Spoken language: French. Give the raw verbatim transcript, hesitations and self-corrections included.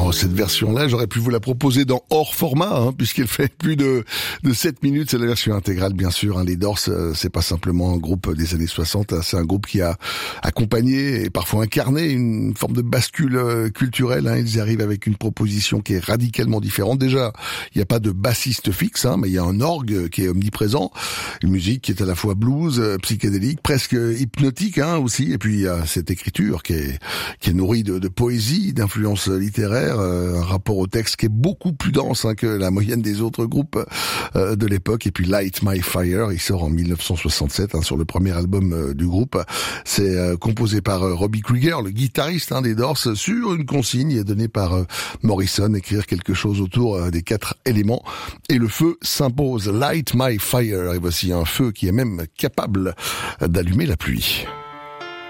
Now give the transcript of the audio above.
Oh, cette version-là, j'aurais pu vous la proposer dans hors format, hein, puisqu'elle fait plus de, de sept minutes. C'est la version intégrale, bien sûr. Hein. Les Doors, c'est pas simplement un groupe des années soixante. Hein. C'est un groupe qui a accompagné et parfois incarné une forme de bascule culturelle. Hein. Ils y arrivent avec une proposition qui est radicalement différente. Déjà, il n'y a pas de bassiste fixe, hein, mais il y a un orgue qui est omniprésent. Une musique qui est à la fois blues, psychédélique, presque hypnotique, hein, aussi. Et puis, il y a cette écriture qui est, qui est nourrie de, de poésie, d'influence littéraire, euh, un rapport au texte qui est beaucoup plus dense, hein, que la moyenne des autres groupes euh, de l'époque. Et puis Light My Fire, il sort en mille neuf cent soixante-sept, hein, sur le premier album euh, du groupe. C'est euh, composé par euh, Robbie Krieger, le guitariste, hein, des Doors, sur une consigne donnée par euh, Morrison, écrire quelque chose autour euh, des quatre éléments. Et le feu s'impose. Light My Fire. Et voici un feu qui est même capable d'allumer la pluie.